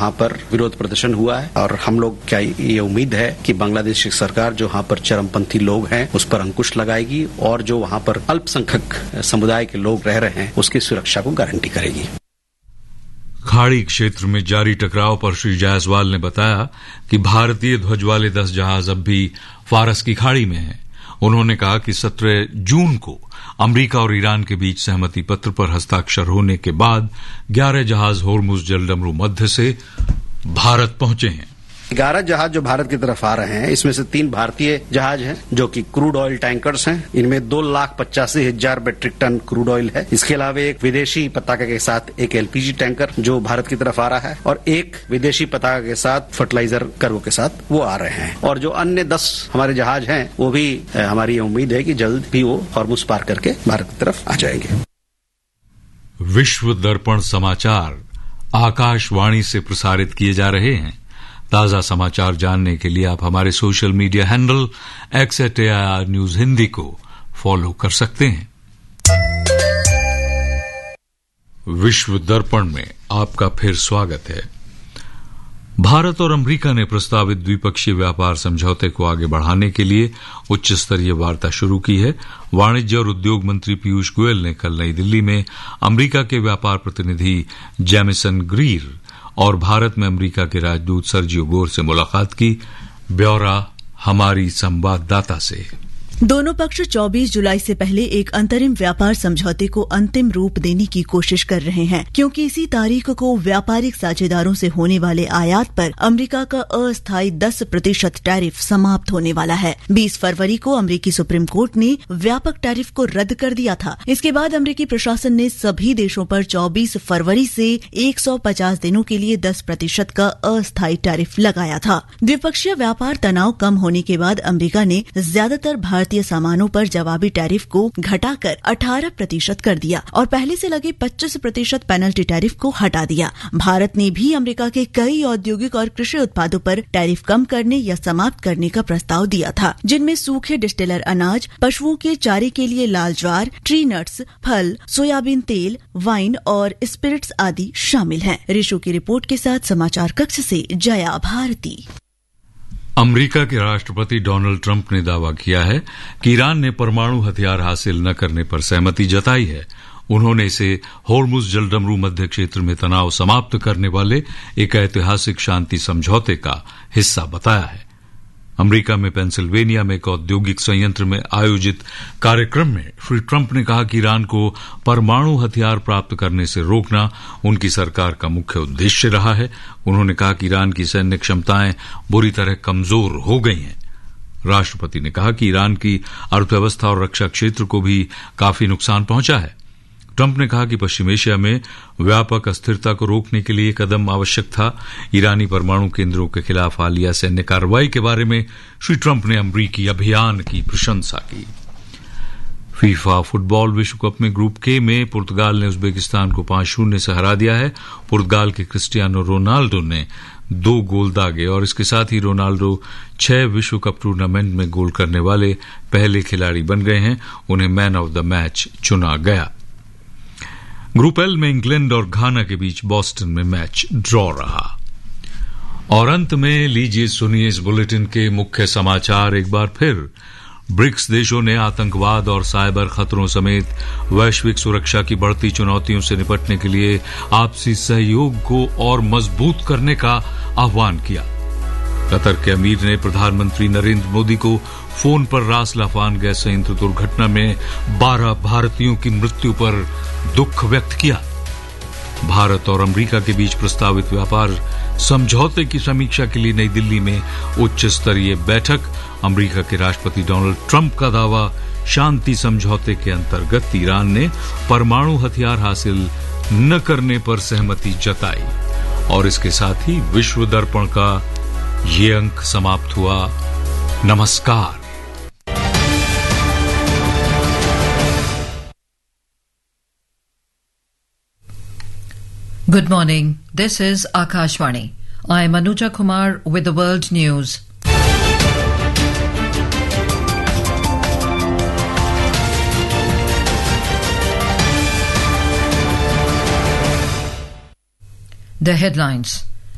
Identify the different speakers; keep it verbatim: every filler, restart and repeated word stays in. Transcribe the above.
Speaker 1: वहाँ पर विरोध प्रदर्शन हुआ है और हम लोग क्या ये उम्मीद है कि बांग्लादेश की सरकार जो वहाँ पर चरमपंथी लोग हैं उस पर अंकुश लगाएगी और जो वहाँ पर अल्पसंख्यक समुदाय के लोग रह रहे हैं उसकी सुरक्षा को गारंटी करेगी।
Speaker 2: खाड़ी क्षेत्र में जारी टकराव पर श्री जायसवाल ने बताया कि भारतीय ध्वज वाले दस जहाज अब भी फारस की खाड़ी में हैं। उन्होंने कहा कि सत्रह जून को अमेरिका और ईरान के बीच सहमति पत्र पर हस्ताक्षर होने के बाद ग्यारह जहाज होर्मुज जलडमरू मध्य से भारत पहुंचे हैं।
Speaker 1: ग्यारह जहाज जो भारत की तरफ आ रहे हैं इसमें से तीन भारतीय जहाज हैं जो कि क्रूड ऑयल टैंकर्स हैं। इनमें दो लाख पचासी हजार मेट्रिक टन क्रूड ऑयल है। इसके अलावा एक विदेशी पताका के साथ एक एलपीजी टैंकर जो भारत की तरफ आ रहा है और एक विदेशी पताका के साथ फर्टिलाइजर कार्गो के साथ वो आ रहे हैं। और जो अन्य दस हमारे जहाज हैं वो भी हमारी उम्मीद है कि जल्द भी वो हॉर्मुज पार करके भारत की तरफ आ जाएंगे।
Speaker 2: विश्व दर्पण समाचार आकाशवाणी से प्रसारित किए जा रहे हैं। ताजा समाचार जानने के लिए आप हमारे social media handle x eight AIR news Hindi को फॉलो कर सकते हैं। विश्व दर्पण में आपका फिर स्वागत है। भारत और अमेरिका ने प्रस्तावित द्विपक्षीय व्यापार समझौते को आगे बढ़ाने के लिए उच्च स्तरीय वार्ता शुरू की है। वाणिज्य और उद्योग मंत्री पीयूष गोयल ने कल नई दिल्ली में अमेरिका के व्यापार प्रतिनिधि जेमिसन ग्रीर और भारत में अमेरिका के राजदूत सर्जियो गोर से मुलाकात की। ब्यौरा हमारी संवाददाता से।
Speaker 3: दोनों पक्ष चौबीस जुलाई से पहले एक अंतरिम व्यापार समझौते को अंतिम रूप देने की कोशिश कर रहे हैं, क्योंकि इसी तारीख को व्यापारिक साझेदारों से होने वाले आयात पर अमेरिका का अस्थायी दस प्रतिशत टैरिफ समाप्त होने वाला है। बीस फरवरी को अमेरिकी सुप्रीम कोर्ट ने व्यापक टैरिफ को रद्द कर दिया था। इसके बाद अमेरिकी प्रशासन ने सभी देशों पर चौबीस फरवरी से एक सौ पचास दिनों के लिए दस प्रतिशत का अस्थायी टैरिफ लगाया था। द्विपक्षीय व्यापार तनाव कम होने के बाद अमेरिका ने ज्यादातर भारतीय सामानों पर जवाबी टैरिफ को घटाकर अठारह प्रतिशत कर दिया और पहले से लगे पच्चीस प्रतिशत पेनल्टी टैरिफ को हटा दिया। भारत ने भी अमेरिका के कई औद्योगिक और कृषि उत्पादों पर टैरिफ कम करने या समाप्त करने का प्रस्ताव दिया था, जिनमें सूखे डिस्टिलर अनाज, पशुओं के चारे के लिए लाल ज्वार, ट्री नट्स, फल, सोयाबीन तेल, वाइन और स्पिरिट्स आदि शामिल हैं। ऋषु की रिपोर्ट के साथ समाचार कक्ष से जया भारती।
Speaker 2: अमेरिका के राष्ट्रपति डोनाल्ड ट्रंप ने दावा किया है कि ईरान ने परमाणु हथियार हासिल न करने पर सहमति जताई है। उन्होंने इसे होर्मुज जलडमरू मध्य क्षेत्र में तनाव समाप्त करने वाले एक ऐतिहासिक शांति समझौते का हिस्सा बताया है। अमेरिका में पेंसिल्वेनिया में एक औद्योगिक संयंत्र में आयोजित कार्यक्रम में श्री ट्रंप ने कहा कि ईरान को परमाणु हथियार प्राप्त करने से रोकना उनकी सरकार का मुख्य उद्देश्य रहा है। उन्होंने कहा कि ईरान की सैन्य क्षमताएं बुरी तरह कमजोर हो गई हैं। राष्ट्रपति ने कहा कि ईरान की अर्थव्यवस्था और रक्षा क्षेत्र को भी काफी नुकसान पहुंचा है। ट्रंप ने कहा कि पश्चिम एशिया में व्यापक अस्थिरता को रोकने के लिए कदम आवश्यक था। ईरानी परमाणु केंद्रों के खिलाफ हालिया सैन्य कार्रवाई के बारे में श्री ट्रंप ने अमरीकी अभियान की प्रशंसा की। फीफा फुटबॉल विश्व कप में ग्रुप के में पुर्तगाल ने उज्बेकिस्तान को पांच शून्य से हरा दिया है। पुर्तगाल के क्रिस्टियानो रोनाल्डो ने दो गोल दागे और इसके साथ ही रोनाल्डो छह विश्व कप टूर्नामेंट में गोल करने वाले पहले खिलाड़ी बन गए हैं। उन्हें मैन ऑफ द मैच चुना गया। ग्रुप एल में इंग्लैंड और घाना के बीच बॉस्टन में मैच ड्रॉ रहा। और अंत में लीजिए सुनिए इस बुलेटिन के मुख्य समाचार एक बार फिर। ब्रिक्स देशों ने आतंकवाद और साइबर खतरों समेत वैश्विक सुरक्षा की बढ़ती चुनौतियों से निपटने के लिए आपसी सहयोग को और मजबूत करने का आह्वान किया। कतर के अमीर ने प्रधानमंत्री नरेंद्र मोदी को फोन पर रास लाफान गैस संयंत्र दुर्घटना में बारह भारतीयों की मृत्यु पर दुख व्यक्त किया। भारत और अमेरिका के बीच प्रस्तावित व्यापार समझौते की समीक्षा के लिए नई दिल्ली में उच्च स्तरीय बैठक। अमेरिका के राष्ट्रपति डोनाल्ड ट्रंप का दावा, शांति समझौते के अंतर्गत ईरान ने परमाणु हथियार हासिल न करने पर सहमति जताई। और इसके साथ ही विश्व दर्पण का ये अंक समाप्त हुआ। नमस्कार।
Speaker 4: Good morning. This is Akashvani. I am Anuja Kumar with the world news. The headlines.